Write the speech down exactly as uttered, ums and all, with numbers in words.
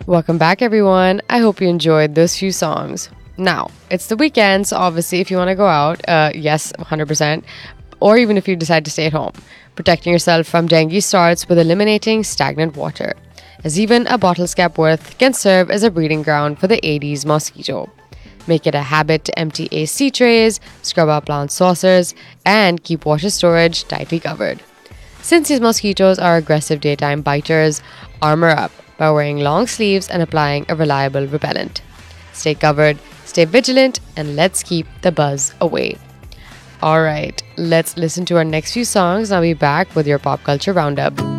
Welcome back, everyone. I hope you enjoyed those few songs. Now, it's the weekend, so obviously if you want to go out, uh, yes, one hundred percent, or even if you decide to stay at home. Protecting yourself from dengue starts with eliminating stagnant water, as even a bottle's cap worth can serve as a breeding ground for the Aedes mosquito. Make it a habit to empty A C trays, scrub out plant saucers, and keep water storage tightly covered. Since these mosquitoes are aggressive daytime biters, armor up by wearing long sleeves and applying a reliable repellent. Stay covered, stay vigilant, and let's keep the buzz away. Alright, let's listen to our next few songs and I'll be back with your pop culture roundup.